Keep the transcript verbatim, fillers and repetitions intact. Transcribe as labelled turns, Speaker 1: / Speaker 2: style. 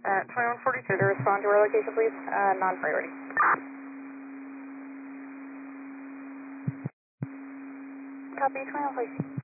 Speaker 1: Uh, twenty-one forty-two to respond to our location, please. Uh, non-priority. Copy, twenty-one forty-two.